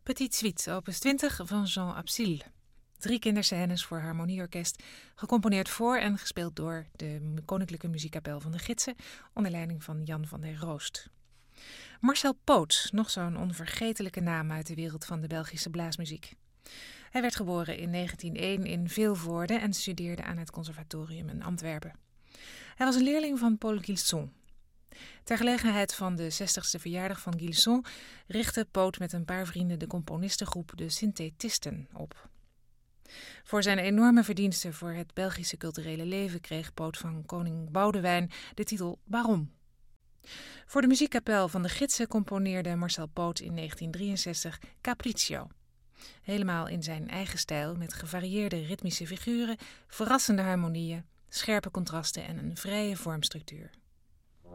Petite Suite, opus 20 van Jean Absil. 3 kinderscènes voor harmonieorkest, gecomponeerd voor en gespeeld door de Koninklijke Muziekkapel van de Gidsen, onder leiding van Jan van der Roost. Marcel Poot, nog zo'n onvergetelijke naam uit de wereld van de Belgische blaasmuziek. Hij werd geboren in 1901 in Vilvoorde en studeerde aan het conservatorium in Antwerpen. Hij was een leerling van Paul Gilson. Ter gelegenheid van de 60ste verjaardag van Gilson richtte Poot met een paar vrienden de componistengroep de Synthetisten op. Voor zijn enorme verdiensten voor het Belgische culturele leven kreeg Poot van koning Boudewijn de titel baron. Voor de muziekkapel van de Gidsen componeerde Marcel Poot in 1963 Capriccio. Helemaal in zijn eigen stijl met gevarieerde ritmische figuren, verrassende harmonieën, scherpe contrasten en een vrije vormstructuur.